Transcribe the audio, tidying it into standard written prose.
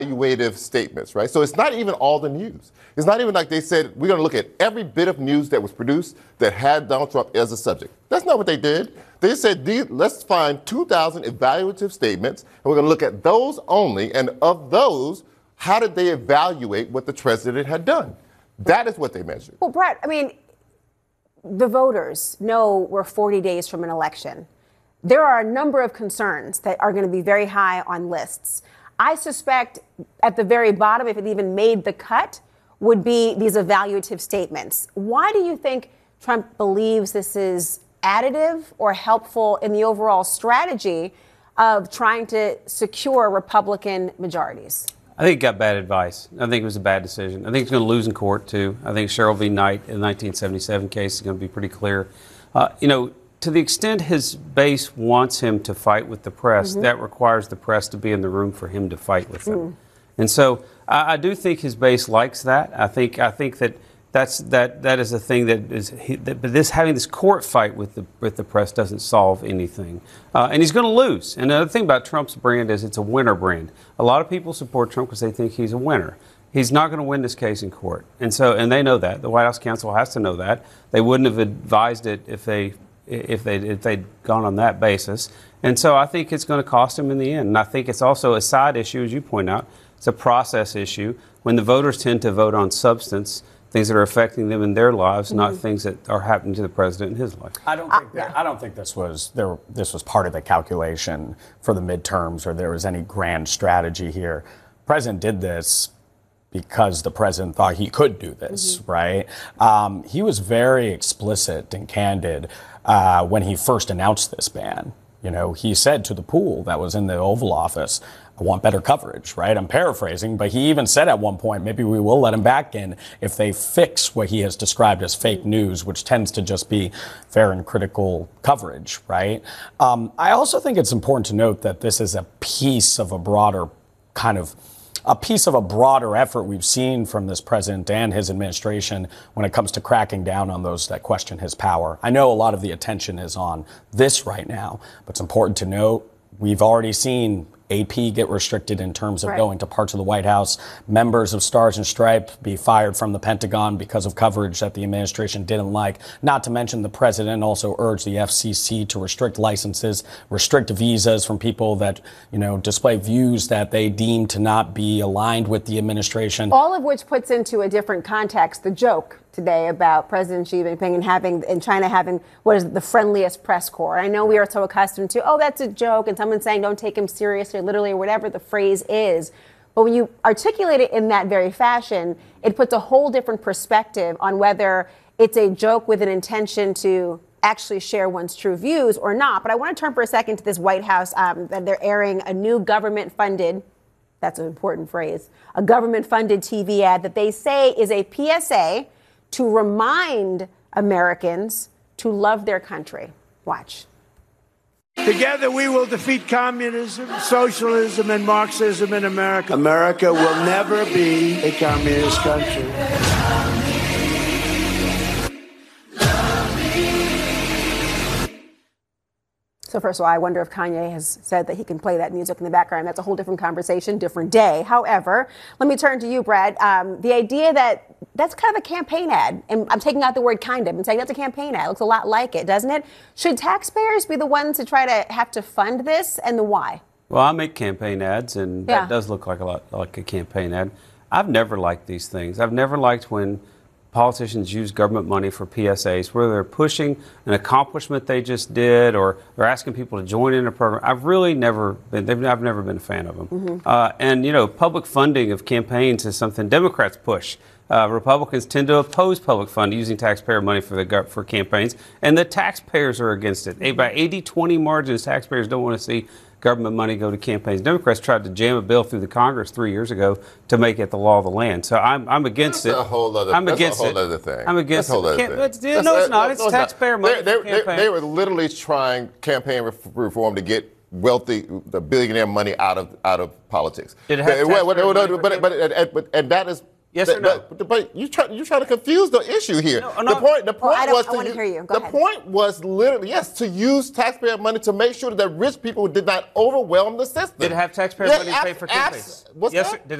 evaluative statements, right? So it's not even all the news. It's not even like they said, we're going to look at every bit of news that was produced that had Donald Trump as a subject. That's not what they did. They said, let's find 2,000 evaluative statements, and we're going to look at those only, and of those, how did they evaluate what the president had done? That is what they measured. Well, Brett, I mean, the voters know we're 40 days from an election. There are a number of concerns that are going to be very high on lists. I suspect at the very bottom, if it even made the cut, would be these evaluative statements. Why do you think Trump believes this is additive or helpful in the overall strategy of trying to secure Republican majorities? I think he got bad advice. I think it was a bad decision. I think he's going to lose in court, too. I think Cheryl v. Knight in the 1977 case is going to be pretty clear. To the extent his base wants him to fight with the press, that requires the press to be in the room for him to fight with them. And so I do think his base likes that. I think that that is a thing but having this court fight with the press doesn't solve anything, and he's going to lose. And the other thing about Trump's brand is it's a winner brand. A lot of people support Trump because they think he's a winner. He's not going to win this case in court, and they know that. The White House counsel has to know that. They wouldn't have advised it if they'd gone on that basis. And so I think it's going to cost him in the end. And I think it's also a side issue, as you point out. It's a process issue when the voters tend to vote on substance, things that are affecting them in their lives, not things that are happening to the president in his life. I don't think this was part of the calculation for the midterms, or there was any grand strategy here. The president did this because the president thought he could do this, right? He was very explicit and candid when he first announced this ban. He said to the pool that was in the Oval Office, I want better coverage, right? I'm paraphrasing, but he even said at one point, maybe we will let him back in if they fix what he has described as fake news, which tends to just be fair and critical coverage, right? I also think it's important to note that this is a piece of a broader effort we've seen from this president and his administration when it comes to cracking down on those that question his power. I know a lot of the attention is on this right now, but it's important to note we've already seen AP get restricted in terms of going to parts of the White House. Members of Stars and Stripes be fired from the Pentagon because of coverage that the administration didn't like. Not to mention the president also urged the FCC to restrict licenses, restrict visas from people that, display views that they deem to not be aligned with the administration. All of which puts into a different context the joke today about President Xi Jinping and China having what is the friendliest press corps. I know we are so accustomed to, that's a joke, and someone saying don't take him seriously, literally, or whatever the phrase is. But when you articulate it in that very fashion, it puts a whole different perspective on whether it's a joke with an intention to actually share one's true views or not. But I want to turn for a second to this White House that they're airing a new government-funded, that's an important phrase, a government-funded TV ad that they say is a PSA to remind Americans to love their country. Watch. Together we will defeat communism, socialism, and Marxism in America. America will never be a communist country. So first of all, I wonder if Kanye has said that he can play that music in the background. That's a whole different conversation, different day. However, let me turn to you, Brad. The idea that that's kind of a campaign ad, and I'm taking out the word kind of and saying that's a campaign ad. It looks a lot like it, doesn't it? Should taxpayers be the ones to try to have to fund this, and the why? Well, I make campaign ads, and that does look like a lot like a campaign ad. I've never liked these things. I've never liked when politicians use government money for PSAs, whether they're pushing an accomplishment they just did or they're asking people to join in a program. I've never been a fan of them. And, public funding of campaigns is something Democrats push. Republicans tend to oppose public funding using taxpayer money for campaigns, and the taxpayers are against it. By 80-20 margins, taxpayers don't want to see government money go to campaigns. Democrats tried to jam a bill through the Congress 3 years ago to make it the law of the land. So I'm against it. That's a whole other thing. I'm against it. No, it's not. It's taxpayer money. They were literally trying campaign reform to get the billionaire money out of politics. Did it have and that is Yes or no? But you're trying to confuse the issue here. No. The point I was want to hear you. Go the ahead. point was literally, yes, to use taxpayer money to make sure that rich people did not overwhelm the system. Did it have taxpayer money to pay for campaigns? What's yes, that? Did